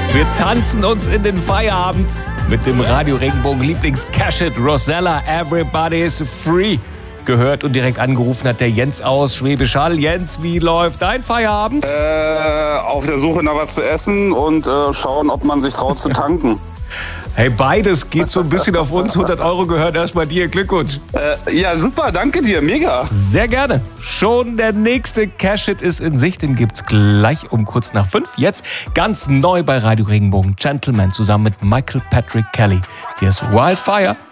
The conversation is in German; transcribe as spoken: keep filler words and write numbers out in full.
Wir tanzen uns in den Feierabend mit dem Radio Regenbogen Lieblings-Cash-Hit Rosella, Everybody is Free. Gehört und direkt angerufen hat der Jens aus Schwäbisch Hall. Jens, wie läuft dein Feierabend? Äh, auf der Suche nach was zu essen und äh, schauen, ob man sich traut zu tanken. Hey, beides geht so ein bisschen auf uns. hundert Euro gehören erstmal dir. Glückwunsch. Äh, ja, super, danke dir, mega. Sehr gerne. Schon der nächste Cash-Hit ist in Sicht. Den gibt's gleich um kurz nach fünf. Jetzt ganz neu bei Radio Regenbogen. Gentleman zusammen mit Michael Patrick Kelly. Hier ist Wildfire.